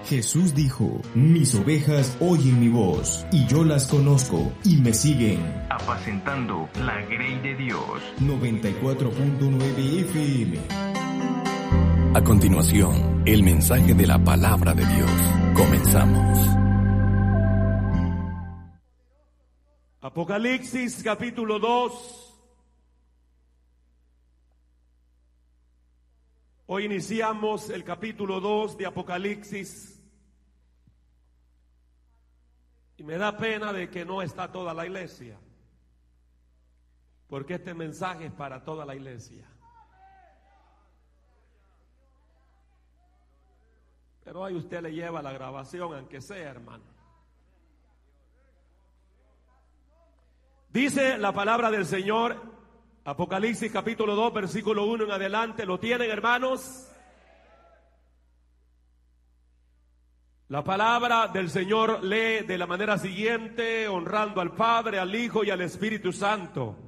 Jesús dijo: mis ovejas oyen mi voz, y yo las conozco, y me siguen. Apacentando la grey de Dios. 94.9 FM. A continuación, el mensaje de la palabra de Dios. Comenzamos. Apocalipsis capítulo 2. Hoy iniciamos el capítulo 2 de Apocalipsis. Y me da pena de que no está toda la iglesia, porque este mensaje es para toda la iglesia. Pero ahí usted le lleva la grabación, aunque sea, hermano. Dice la palabra del Señor, Apocalipsis capítulo 2, versículo 1 en adelante. ¿Lo tienen, hermanos? La palabra del Señor lee de la manera siguiente, honrando al Padre, al Hijo y al Espíritu Santo.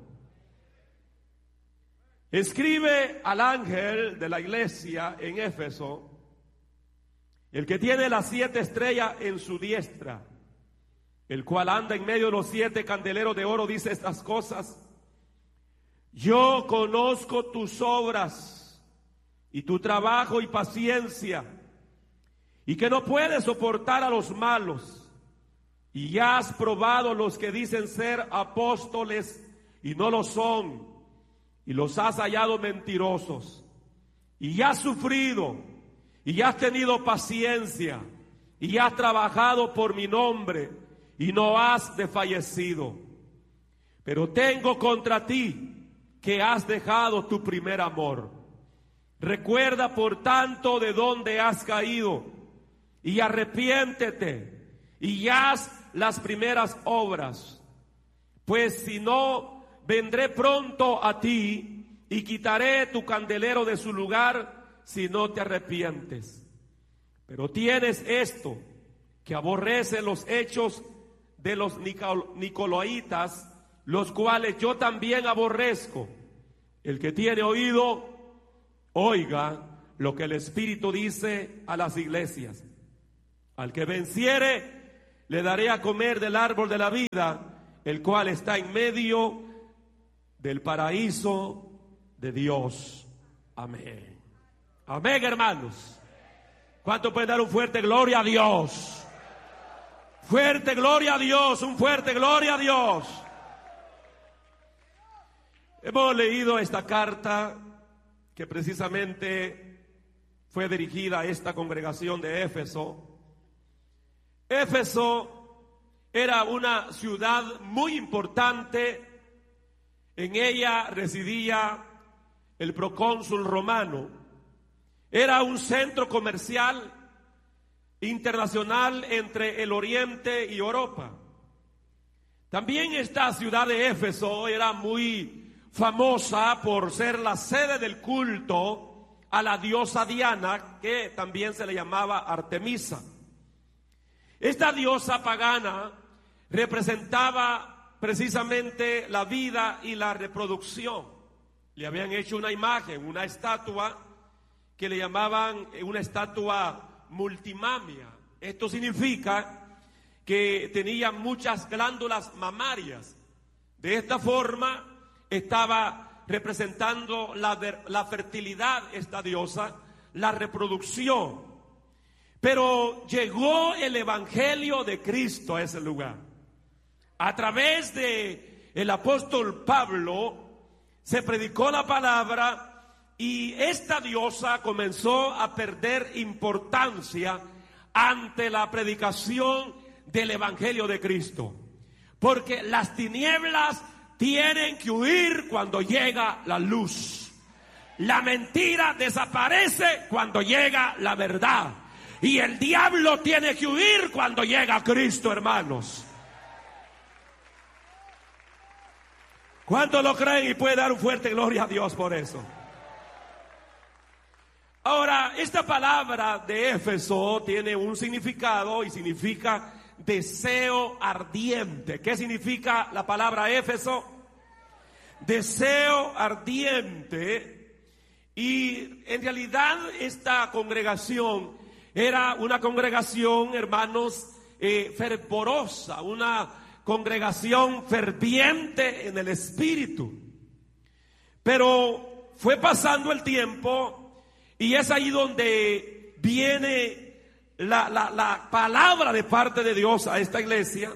Escribe al ángel de la iglesia en Éfeso, el que tiene las 7 estrellas en su diestra, el cual anda en medio de los 7 candeleros de oro, dice estas cosas: yo conozco tus obras y tu trabajo y paciencia, y que no puedes soportar a los malos, y ya has probado los que dicen ser apóstoles y no lo son, y los has hallado mentirosos, y ya has sufrido, y ya has tenido paciencia, y ya has trabajado por mi nombre, y no has desfallecido. Pero tengo contra ti que has dejado tu primer amor. Recuerda por tanto de dónde has caído, y arrepiéntete, y haz las primeras obras. Pues si no, vendré pronto a ti, y quitaré tu candelero de su lugar, si no te arrepientes. Pero tienes esto, que aborrece los hechos de los nicolaitas, los cuales yo también aborrezco. El que tiene oído, oiga lo que el Espíritu dice a las iglesias. Al que venciere, le daré a comer del árbol de la vida, el cual está en medio del paraíso de Dios. Amén. Amén, hermanos. ¿Cuánto pueden dar un fuerte gloria a Dios? Fuerte gloria a Dios, un fuerte gloria a Dios. Hemos leído esta carta que precisamente fue dirigida a esta congregación de Éfeso. Éfeso era una ciudad muy importante. En ella residía el procónsul romano. Era un centro comercial internacional entre el Oriente y Europa. También esta ciudad de Éfeso era muy famosa por ser la sede del culto a la diosa Diana, que también se le llamaba Artemisa. Esta diosa pagana representaba precisamente la vida y la reproducción. Le habían hecho una imagen, una estatua que le llamaban una estatua multimamia. Esto significa que tenía muchas glándulas mamarias. De esta forma estaba representando la fertilidad, esta diosa, la reproducción. Pero llegó el evangelio de Cristo a ese lugar. A través de el apóstol Pablo se predicó la palabra, y esta diosa comenzó a perder importancia ante la predicación del evangelio de Cristo. Porque las tinieblas tienen que huir cuando llega la luz. La mentira desaparece cuando llega la verdad. Y el diablo tiene que huir cuando llega Cristo, hermanos. ¿Cuántos lo creen y puede dar un fuerte gloria a Dios por eso? Ahora, esta palabra de Éfeso tiene un significado y significa deseo ardiente. ¿Qué significa la palabra Éfeso? Deseo ardiente. Y en realidad esta congregación Era una congregación, hermanos, fervorosa, una congregación ferviente en el espíritu. Pero fue pasando el tiempo y es ahí donde viene la palabra de parte de Dios a esta iglesia,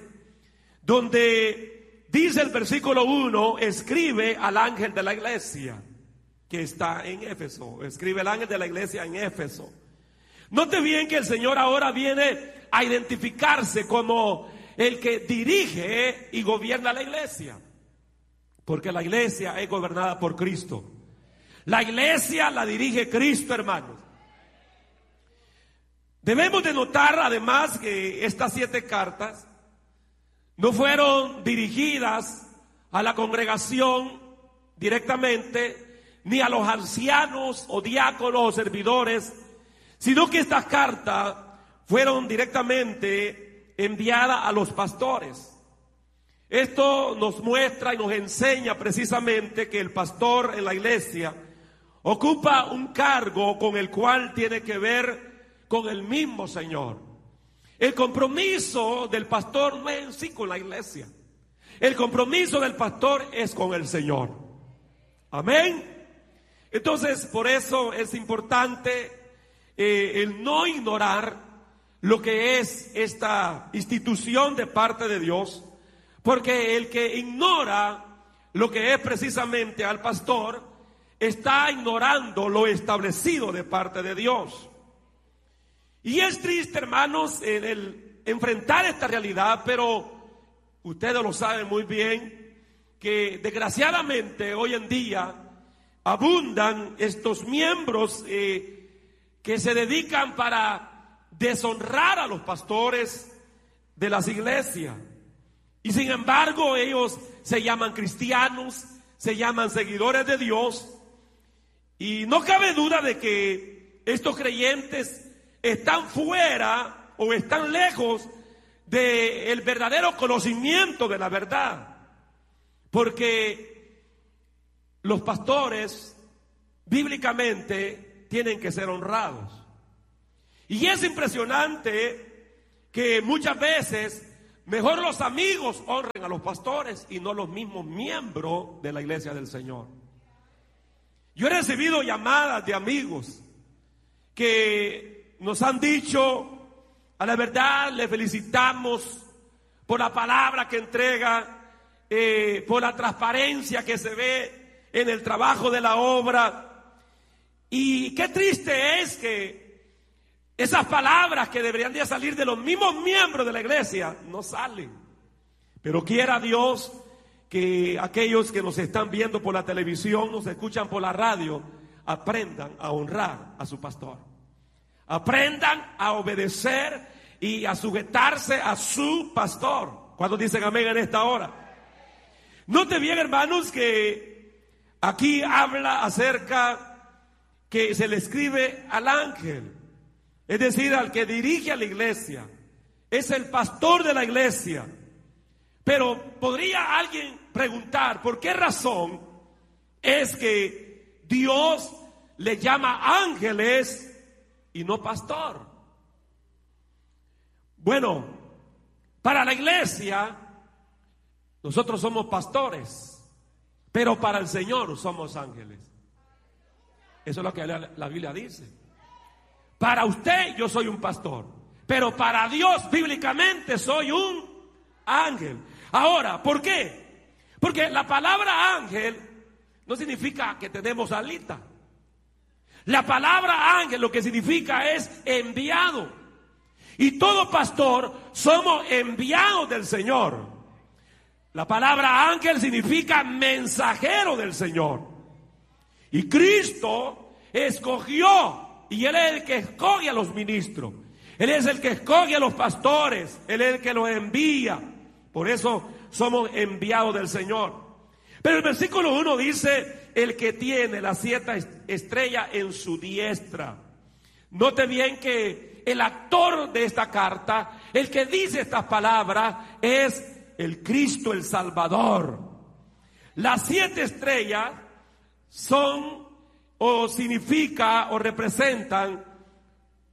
donde dice el versículo 1, escribe al ángel de la iglesia que está en Éfeso. Escribe el ángel de la iglesia en Éfeso. Note bien que el Señor ahora viene a identificarse como el que dirige y gobierna la iglesia, porque la iglesia es gobernada por Cristo. La iglesia la dirige Cristo, hermanos. Debemos de notar además que estas 7 cartas no fueron dirigidas a la congregación directamente, ni a los ancianos o diáconos o servidores, sino que estas cartas fueron directamente enviadas a los pastores. Esto nos muestra y nos enseña precisamente que el pastor en la iglesia ocupa un cargo con el cual tiene que ver con el mismo Señor. El compromiso del pastor no es en sí con la iglesia. El compromiso del pastor es con el Señor. Amén. Entonces, por eso es importante el no ignorar lo que es esta institución de parte de Dios, porque el que ignora lo que es precisamente al pastor está ignorando lo establecido de parte de Dios. Y es triste, hermanos, el enfrentar esta realidad, pero ustedes lo saben muy bien, que desgraciadamente hoy en día abundan estos miembros que se dedican para deshonrar a los pastores de las iglesias. Y sin embargo ellos se llaman cristianos, se llaman seguidores de Dios. Y no cabe duda de que estos creyentes están fuera o están lejos del verdadero conocimiento de la verdad. Porque los pastores bíblicamente tienen que ser honrados. Y es impresionante que muchas veces mejor los amigos honren a los pastores y no los mismos miembros de la iglesia del Señor. Yo he recibido llamadas de amigos que nos han dicho: a la verdad le felicitamos por la palabra que entrega, por la transparencia que se ve en el trabajo de la obra. Y qué triste es que esas palabras que deberían de salir de los mismos miembros de la iglesia no salen. Pero quiera Dios que aquellos que nos están viendo por la televisión, nos escuchan por la radio, aprendan a honrar a su pastor. Aprendan a obedecer y a sujetarse a su pastor. ¿Cuántos dicen amén en esta hora? Note bien, hermanos, que aquí habla acerca que se le escribe al ángel, es decir, al que dirige a la iglesia. Es el pastor de la iglesia. Pero podría alguien preguntar, ¿por qué razón es que Dios le llama ángeles y no pastor? Bueno, para la iglesia nosotros somos pastores, pero para el Señor somos ángeles. Eso es lo que la Biblia dice. Para usted yo soy un pastor, pero para Dios bíblicamente soy un ángel. Ahora, ¿por qué? Porque la palabra ángel no significa que tenemos alita. La palabra ángel lo que significa es enviado. Y todo pastor somos enviados del Señor. La palabra ángel significa mensajero del Señor. Y Cristo escogió, y Él es el que escoge a los ministros. Él es el que escoge a los pastores. Él es el que los envía. Por eso somos enviados del Señor. Pero el versículo 1 dice: el que tiene las 7 estrellas en su diestra. Note bien que el actor de esta carta, el que dice estas palabras, es el Cristo, el Salvador. Las 7 estrellas son o significa o representan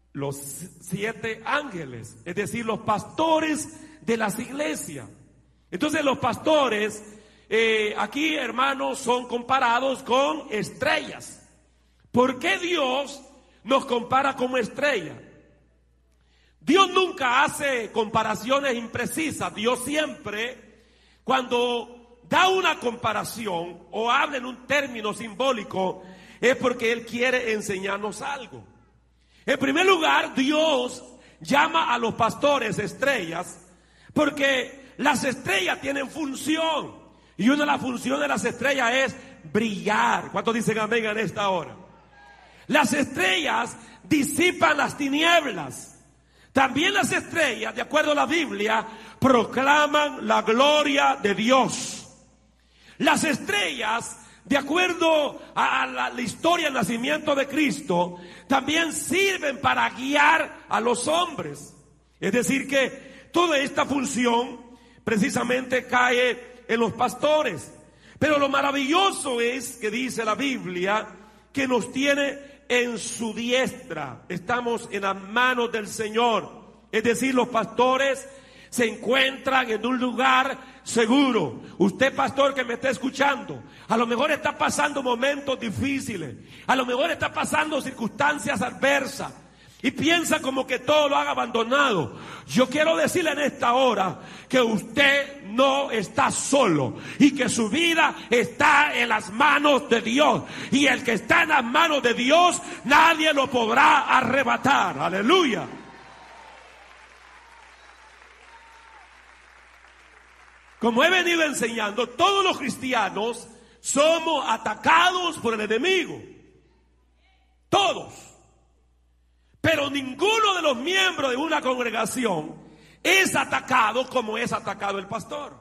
los 7 ángeles, es decir, los pastores de las iglesias. Entonces los pastores, aquí, hermanos, son comparados con estrellas. ¿Por qué Dios nos compara como estrella? Dios nunca hace comparaciones imprecisas. Dios siempre, cuando da una comparación o habla en un término simbólico, es porque Él quiere enseñarnos algo. En primer lugar, Dios llama a los pastores estrellas porque las estrellas tienen función. Y una de las funciones de las estrellas es brillar. ¿Cuántos dicen amén en esta hora? Las estrellas disipan las tinieblas. También las estrellas, de acuerdo a la Biblia, proclaman la gloria de Dios. Las estrellas, de acuerdo a la historia del nacimiento de Cristo, también sirven para guiar a los hombres. Es decir que toda esta función precisamente cae en los pastores. Pero lo maravilloso es que dice la Biblia que nos tiene en su diestra. Estamos en las manos del Señor. Es decir, los pastores se encuentran en un lugar seguro. Usted, pastor, que me está escuchando, a lo mejor está pasando momentos difíciles, a lo mejor está pasando circunstancias adversas y piensa como que todo lo han abandonado. Yo quiero decirle en esta hora que usted no está solo y que su vida está en las manos de Dios, y el que está en las manos de Dios nadie lo podrá arrebatar. Aleluya. Como he venido enseñando, todos los cristianos somos atacados por el enemigo. Todos. Pero ninguno de los miembros de una congregación es atacado como es atacado el pastor.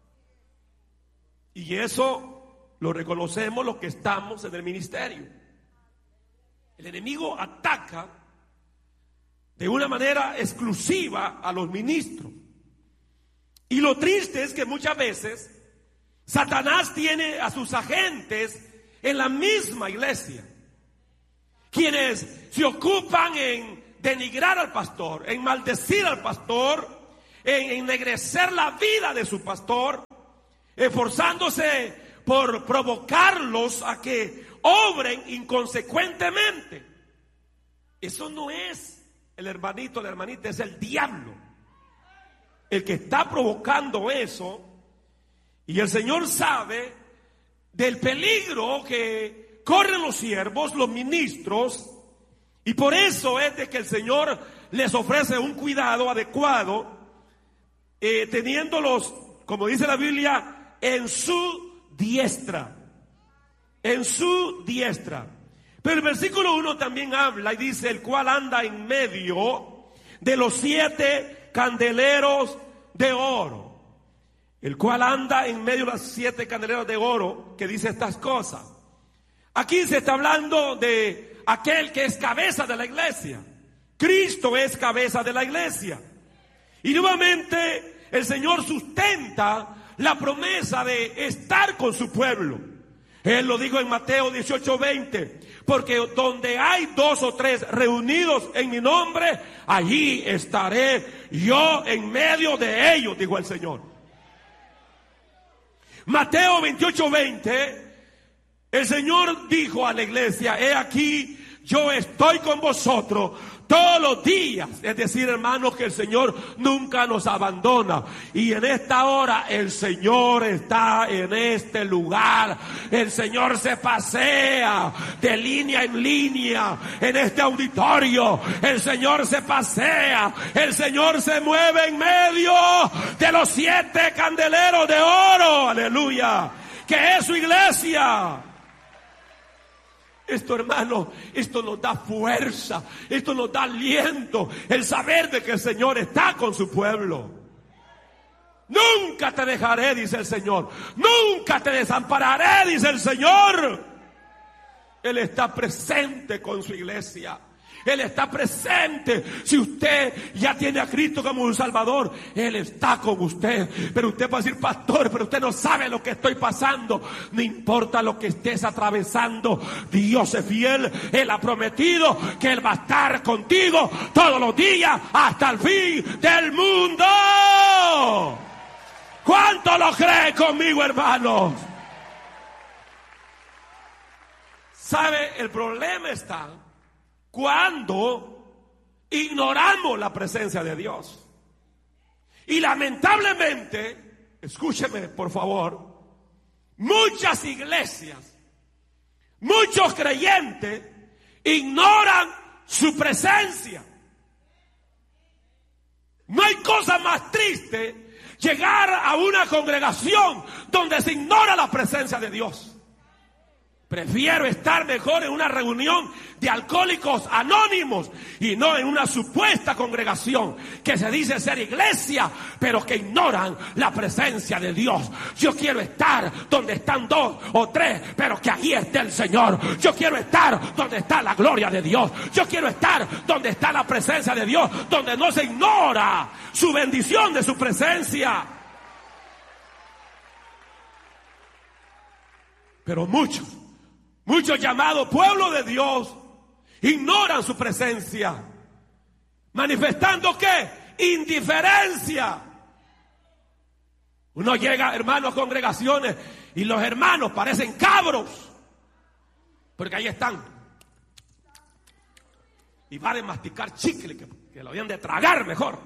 Y eso lo reconocemos los que estamos en el ministerio. El enemigo ataca de una manera exclusiva a los ministros. Y lo triste es que muchas veces Satanás tiene a sus agentes en la misma iglesia, quienes se ocupan en denigrar al pastor, en maldecir al pastor, en ennegrecer la vida de su pastor, esforzándose por provocarlos a que obren inconsecuentemente. Eso no es el hermanito, la hermanita, es el diablo el que está provocando eso. Y el Señor sabe del peligro que corren los siervos, los ministros, y por eso es de que el Señor les ofrece un cuidado adecuado, teniéndolos, como dice la Biblia, en su diestra. En su diestra. Pero el versículo 1 también habla y dice: el cual anda en medio de los 7 candeleros de oro. El cual anda en medio de los 7 candeleros de oro, que dice estas cosas. Aquí se está hablando de aquel que es cabeza de la iglesia. Cristo es cabeza de la iglesia. Y nuevamente el Señor sustenta la promesa de estar con su pueblo. Él lo dijo en Mateo 18:20, porque donde hay 2 o 3 reunidos en mi nombre, allí estaré yo en medio de ellos, dijo el Señor. Mateo 28:20, el Señor dijo a la iglesia: he aquí, yo estoy con vosotros todos los días. Es decir, hermanos, que el Señor nunca nos abandona. Y en esta hora el Señor está en este lugar. El Señor se pasea de línea en línea en este auditorio. El Señor se pasea. El Señor se mueve en medio de los 7 candeleros de oro. Aleluya. Que es su iglesia. Esto, hermano, esto nos da fuerza, esto nos da aliento, el saber de que el Señor está con su pueblo. Nunca te dejaré, dice el Señor. Nunca te desampararé, dice el Señor. Él está presente con su iglesia. Él está presente. Si usted ya tiene a Cristo como un Salvador, Él está con usted. Pero usted puede decir: pastor, pero usted no sabe lo que estoy pasando. No importa lo que estés atravesando, Dios es fiel. Él ha prometido que Él va a estar contigo todos los días hasta el fin del mundo. ¿Cuánto lo cree conmigo, hermanos? ¿Sabe? El problema está cuando ignoramos la presencia de Dios. Y lamentablemente, escúcheme por favor, muchas iglesias, muchos creyentes ignoran su presencia. No hay cosa más triste llegar a una congregación donde se ignora la presencia de Dios. Prefiero estar mejor en una reunión de alcohólicos anónimos y no en una supuesta congregación que se dice ser iglesia, pero que ignoran la presencia de Dios. Yo quiero estar donde están 2 o 3, pero que ahí esté el Señor. Yo quiero estar donde está la gloria de Dios. Yo quiero estar donde está la presencia de Dios, donde no se ignora su bendición de su presencia. Pero muchos llamados pueblo de Dios ignoran su presencia, manifestando ¿qué? Indiferencia. Uno llega, hermanos, a congregaciones y los hermanos parecen cabros, porque ahí están y van a masticar chicle que lo habían de tragar mejor.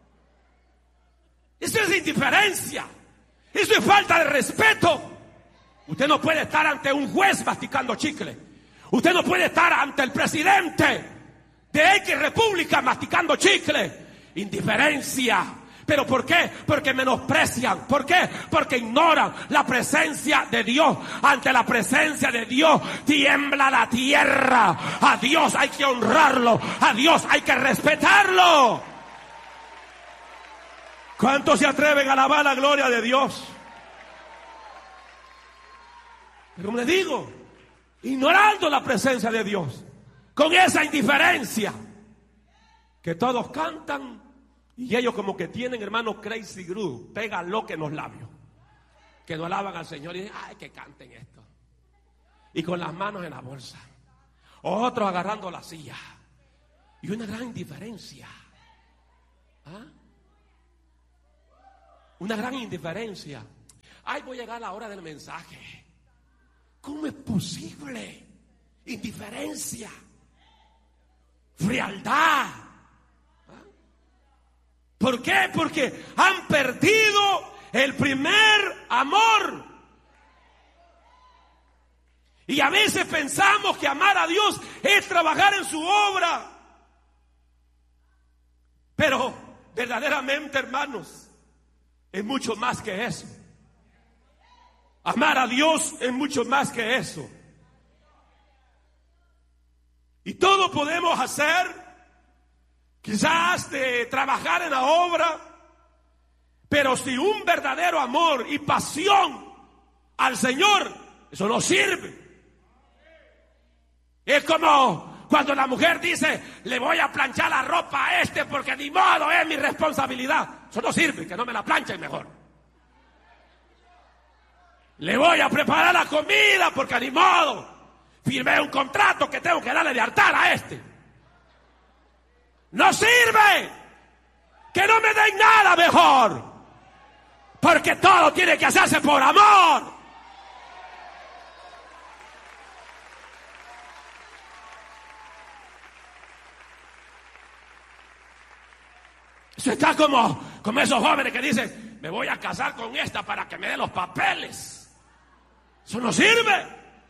Eso es indiferencia, eso es falta de respeto. Usted no puede estar ante un juez masticando chicle. Usted no puede estar ante el presidente de X república masticando chicle. Indiferencia. ¿Pero por qué? Porque menosprecian. ¿Por qué? Porque ignoran la presencia de Dios. Ante la presencia de Dios tiembla la tierra. A Dios hay que honrarlo. A Dios hay que respetarlo. ¿Cuántos se atreven a alabar la gloria de Dios? Pero como les digo, ignorando la presencia de Dios, con esa indiferencia, que todos cantan y ellos como que tienen, hermano, crazy groove, pégalo que en los labios, que no alaban al Señor y dicen: ay, que canten esto, y con las manos en la bolsa, otros agarrando la silla, y una gran indiferencia. Una gran indiferencia. Ay, voy a llegar a la hora del mensaje. ¿Cómo es posible? Indiferencia, frialdad. ¿Por qué? Porque han perdido el primer amor. Y a veces pensamos que amar a Dios es trabajar en su obra. Pero verdaderamente, hermanos, es mucho más que eso. Amar a Dios es mucho más que eso. Y todo podemos hacer, quizás de trabajar en la obra, pero si un verdadero amor y pasión al Señor, eso no sirve. Es como cuando la mujer dice: le voy a planchar la ropa a este porque ni modo, es mi responsabilidad. Eso no sirve, que no me la planchen mejor. Le voy a preparar la comida porque ni modo, firmé un contrato que tengo que darle de altar a este. No sirve. Que no me den nada mejor, porque todo tiene que hacerse por amor. Eso está como esos jóvenes que dicen: me voy a casar con esta para que me dé los papeles. Eso no sirve.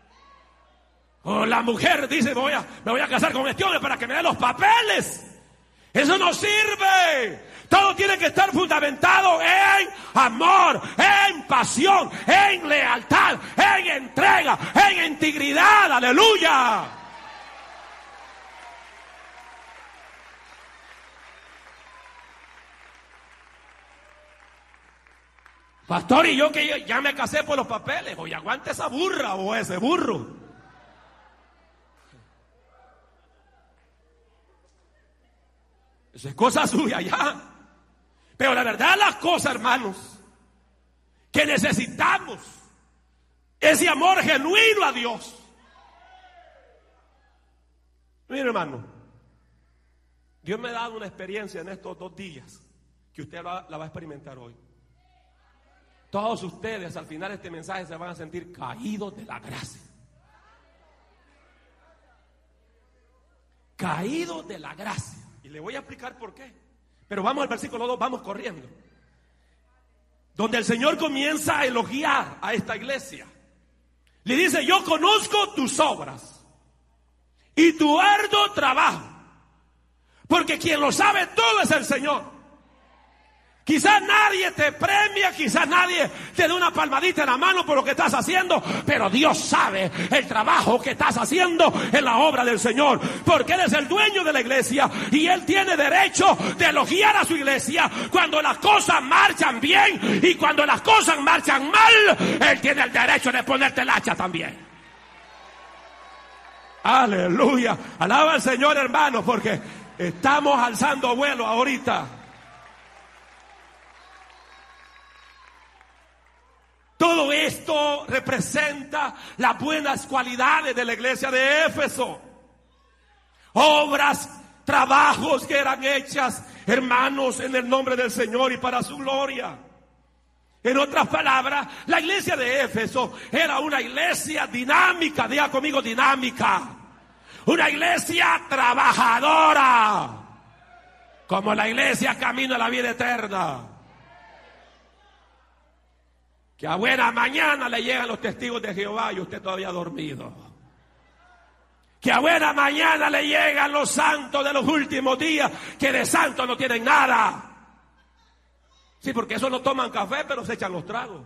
O la mujer dice: me voy a casar con este hombre para que me dé los papeles. Eso no sirve. Todo tiene que estar fundamentado en amor, en pasión, en lealtad, en entrega, en integridad. Aleluya. Pastor, y yo que ya me casé por los papeles. Oye, aguante esa burra o ese burro. Eso es cosa suya ya. Pero la verdad las cosas, hermanos, que necesitamos ese amor genuino a Dios. Mire, hermano, Dios me ha dado una experiencia en estos 2 días que usted la va a experimentar hoy. Todos ustedes al final de este mensaje se van a sentir caídos de la gracia. Caídos de la gracia. Y le voy a explicar por qué. Pero vamos al versículo 2, vamos corriendo. Donde el Señor comienza a elogiar a esta iglesia. Le dice: yo conozco tus obras y tu arduo trabajo, porque quien lo sabe todo es el Señor. Quizás nadie te premia, quizás nadie te dé una palmadita en la mano por lo que estás haciendo, pero Dios sabe el trabajo que estás haciendo en la obra del Señor, porque Él es el dueño de la iglesia y Él tiene derecho de elogiar a su iglesia cuando las cosas marchan bien, y cuando las cosas marchan mal, Él tiene el derecho de ponerte el hacha también. Aleluya, alaba al Señor, hermano, porque estamos alzando vuelo ahorita. Todo esto representa las buenas cualidades de la iglesia de Éfeso. Obras, trabajos que eran hechas, hermanos, en el nombre del Señor y para su gloria. En otras palabras, la iglesia de Éfeso era una iglesia dinámica, diga conmigo dinámica. Una iglesia trabajadora, como la iglesia Camino a la Vida Eterna. Que a buena mañana le llegan los testigos de Jehová y usted todavía dormido. Que a buena mañana le llegan los santos de los últimos días, que de santos no tienen nada. Sí, porque esos no toman café, pero se echan los tragos.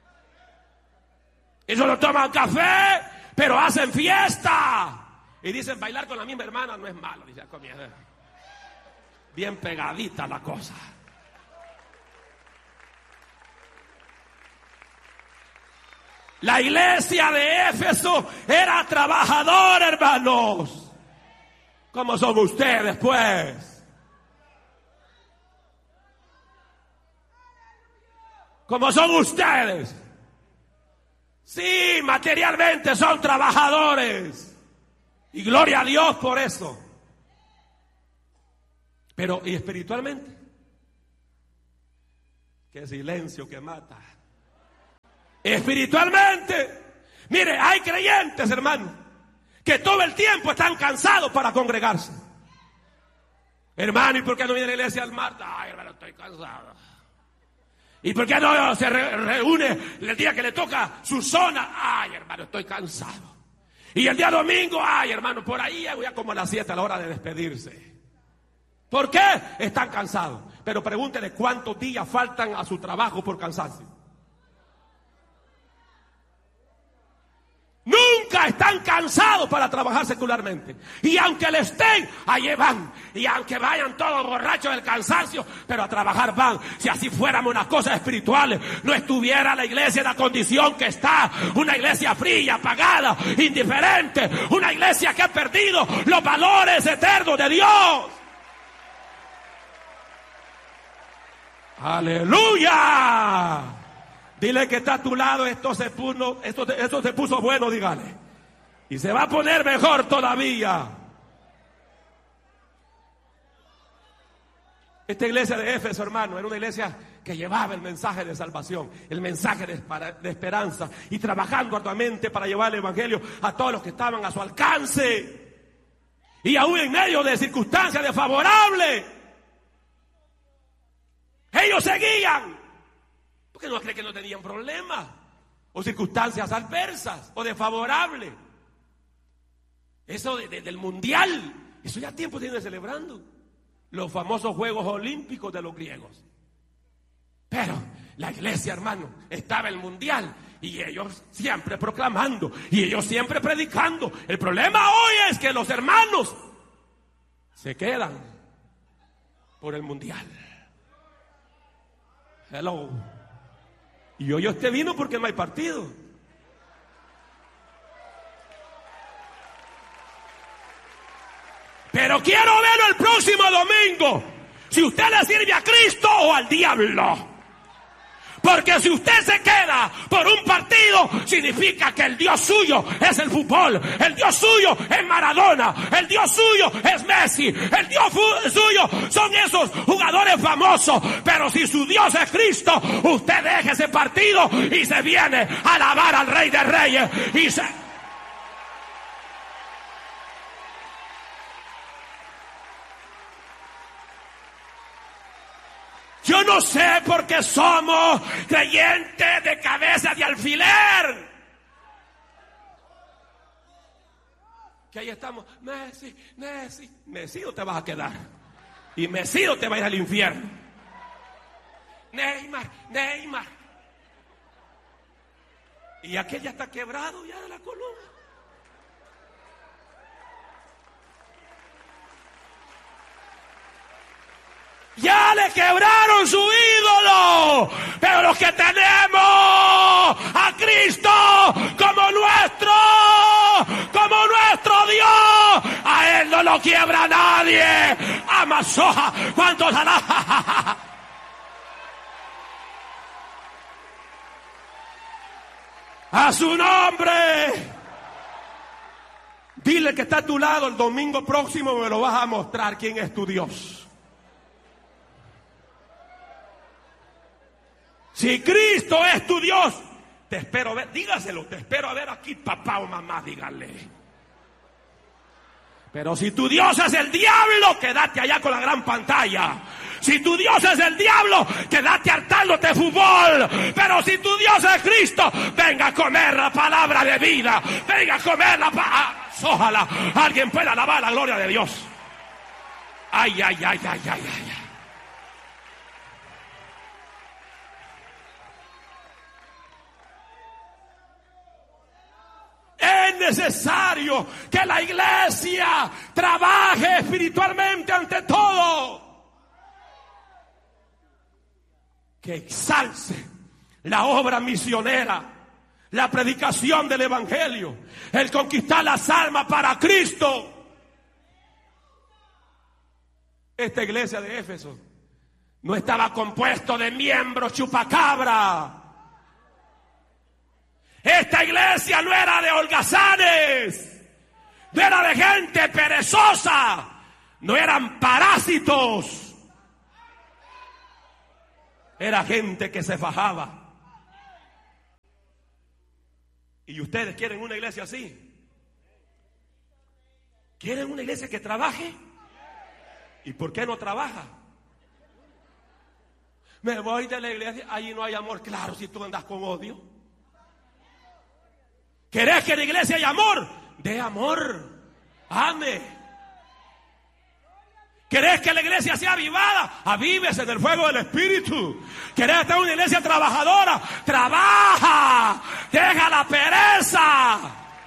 Esos no toman café, pero hacen fiesta. Y dicen: bailar con la misma hermana no es malo. Dice: comienza. Bien pegadita la cosa. La iglesia de Éfeso era trabajadora, hermanos. ¿Cómo son ustedes, pues? ¿Cómo son ustedes? Sí, materialmente son trabajadores. Y gloria a Dios por eso. Pero, ¿y espiritualmente? Qué silencio que mata. Espiritualmente, mire, hay creyentes, hermano, que todo el tiempo están cansados para congregarse. Hermano, ¿y por qué no viene a la iglesia el martes? Ay, hermano, estoy cansado. ¿Y por qué no se reúne el día que le toca su zona? Ay, hermano, estoy cansado. Y el día domingo, ay, hermano, por ahí ya como a las 7 a la hora de despedirse. ¿Por qué? Están cansados. Pero pregúntele cuántos días faltan a su trabajo por cansancio. Nunca están cansados para trabajar secularmente. Y aunque le estén, allí van. Y aunque vayan todos borrachos del cansancio, pero a trabajar van. Si así fuéramos unas cosas espirituales, no estuviera la iglesia en la condición que está. Una iglesia fría, apagada, indiferente. Una iglesia que ha perdido los valores eternos de Dios. ¡Aleluya! Dile que está a tu lado, esto se puso bueno, dígale. Y se va a poner mejor todavía. Esta iglesia de Éfeso, hermano, era una iglesia que llevaba el mensaje de salvación, el mensaje de esperanza, y trabajando arduamente para llevar el evangelio a todos los que estaban a su alcance. Y aún en medio de circunstancias desfavorables, ellos seguían. ¿Por qué no cree que no tenían problemas? O circunstancias adversas o desfavorables. Eso del mundial, eso ya tiempo tiene celebrando. Los famosos Juegos Olímpicos de los griegos. Pero la iglesia, hermano, estaba el mundial y ellos siempre proclamando y ellos siempre predicando. El problema hoy es que los hermanos se quedan por el mundial. Hello. Y hoy usted vino porque no hay partido. Pero Pero quiero verlo el próximo domingo. Si usted le sirve a Cristo o al diablo. Porque si usted se queda por un partido, significa que el Dios suyo es el fútbol, el Dios suyo es Maradona, el Dios suyo es Messi, el Dios suyo son esos jugadores famosos. Pero si su Dios es Cristo, usted deja ese partido y se viene a alabar al Rey de Reyes y se... Yo no sé por qué somos creyentes de cabeza de alfiler. Que ahí estamos, Messi, Messi. Messi no te vas a quedar. Y Messi no te va a ir al infierno. Neymar, Neymar. Y aquel ya está quebrado ya de la columna. Ya le quebraron su ídolo, pero los que tenemos a Cristo como nuestro Dios, a Él no lo quiebra nadie. Amazoja, ¿cuántos hará? A su nombre. Dile que está a tu lado, el domingo próximo me lo vas a mostrar quién es tu Dios. Si Cristo es tu Dios, te espero ver, dígaselo, te espero a ver aquí, papá o mamá, dígale. Pero si tu Dios es el diablo, quédate allá con la gran pantalla. Si tu Dios es el diablo, quédate hartándote fútbol. Pero si tu Dios es Cristo, venga a comer la palabra de vida. Venga a comer la palabra. Ojalá alguien pueda alabar la gloria de Dios. Ay, ay, ay, ay, ay, ay. Es necesario que la iglesia trabaje espiritualmente ante todo. Que exalce la obra misionera, la predicación del evangelio, el conquistar las almas para Cristo. Esta iglesia de Éfeso no estaba compuesto de miembros chupacabra. Esta iglesia no era de holgazanes, no era de gente perezosa, no eran parásitos. Era gente que se fajaba. ¿Y ustedes quieren una iglesia así? ¿Quieren una iglesia que trabaje? ¿Y por qué no trabaja? Me voy de la iglesia, allí no hay amor. Claro, si tú andas con odio. ¿Querés que en la iglesia haya amor? De amor. Ame. ¿Querés que la iglesia sea avivada? Avívese del fuego del Espíritu. ¿Querés estar en una iglesia trabajadora? Trabaja. Deja la pereza.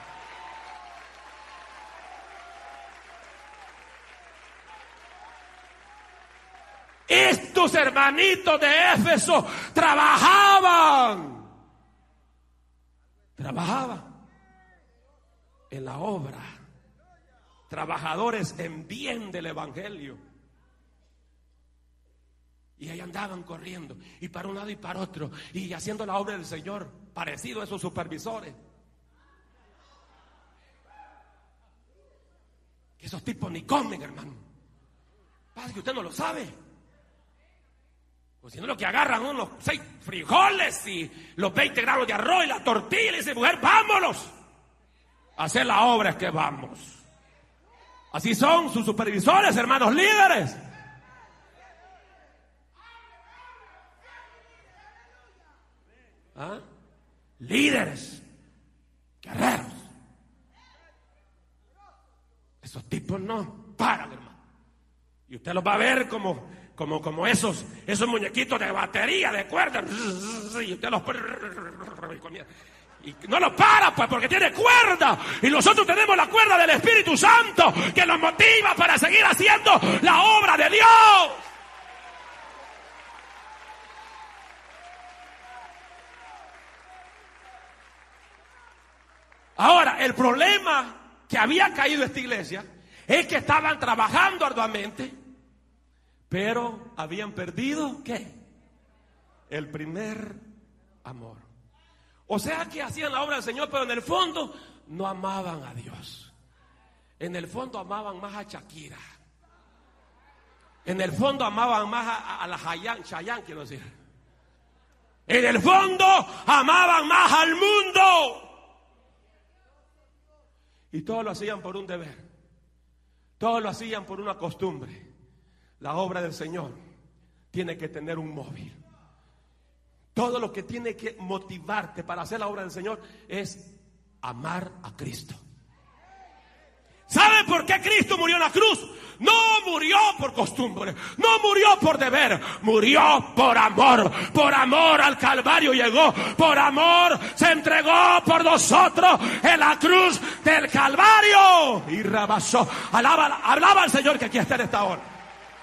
Estos hermanitos de Éfeso trabajaban en la obra, trabajadores en bien del evangelio. Y ahí andaban corriendo, y para un lado y para otro, y haciendo la obra del Señor, parecido a esos supervisores. Que esos tipos ni comen, hermano. Pasa que usted no lo sabe. Pues si no, lo que agarran unos 6 frijoles y los 20 gramos de arroz y la tortilla, y le dice, mujer, vámonos a hacer la obra, es que vamos. Así son sus supervisores, hermanos líderes. ¿Ah? Líderes, guerreros. Esos tipos no paran, hermano. Y usted los va a ver como esos muñequitos de batería, de cuerda. Y usted los... Y no los para, pues, porque tiene cuerda. Y nosotros tenemos la cuerda del Espíritu Santo, que nos motiva para seguir haciendo la obra de Dios. Ahora, el problema que había caído esta iglesia Es que estaban trabajando arduamente, pero habían perdido, ¿qué? El primer amor. O sea que hacían la obra del Señor, pero en el fondo no amaban a Dios. En el fondo amaban más a Shakira. En el fondo amaban más a la Chayanne, quiero decir. En el fondo amaban más al mundo. Y todos lo hacían por un deber. Todos lo hacían por una costumbre. La obra del Señor tiene que tener un móvil. Todo lo que tiene que motivarte para hacer la obra del Señor es amar a Cristo. ¿Sabe por qué Cristo murió en la cruz? No murió por costumbre, no murió por deber, murió por amor. Por amor al Calvario llegó, por amor se entregó por nosotros en la cruz del Calvario. Y rebasó. Hablaba al Señor que aquí está en esta hora.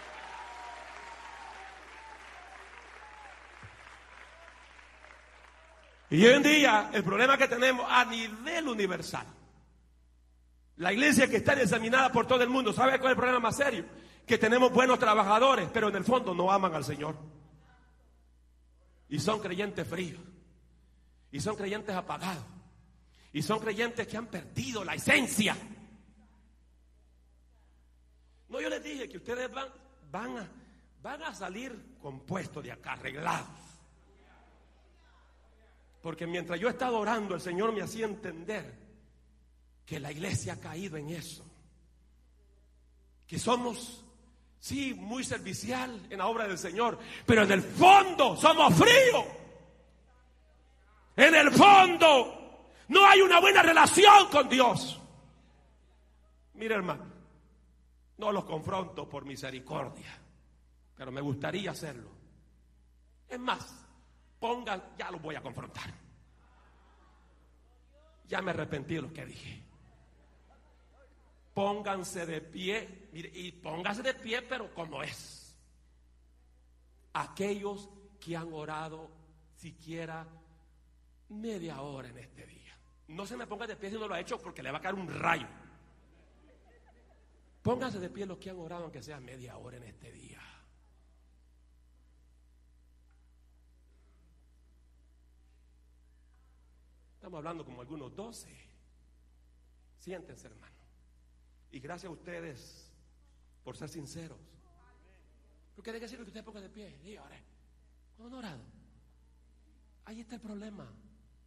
Y hoy en día el problema que tenemos a nivel universal, la iglesia que está examinada por todo el mundo, ¿sabe cuál es el problema más serio? Que tenemos buenos trabajadores, pero en el fondo no aman al Señor. Y son creyentes fríos. Y son creyentes apagados. Y son creyentes que han perdido la esencia. No, yo les dije que ustedes van a salir compuestos de acá, arreglados. Porque mientras yo he estado orando, el Señor me hacía entender que la iglesia ha caído en eso. Que somos, sí, muy servicial en la obra del Señor, pero en el fondo somos fríos. En el fondo no hay una buena relación con Dios. Mire, hermano, no los confronto por misericordia, pero me gustaría hacerlo. Es más, ya los voy a confrontar. Ya me arrepentí de lo que dije. Pónganse de pie, mire, y pónganse de pie, pero como es. Aquellos que han orado siquiera media hora en este día. No se me ponga de pie si no lo ha hecho, porque le va a caer un rayo. Pónganse de pie los que han orado, aunque sea media hora en este día. Estamos hablando como algunos 12. Siéntense, hermano. Y gracias a ustedes por ser sinceros. Porque hay que decir que usted ponga de pie. Y ahora, ¿cuándo han orado? Ahí está el problema.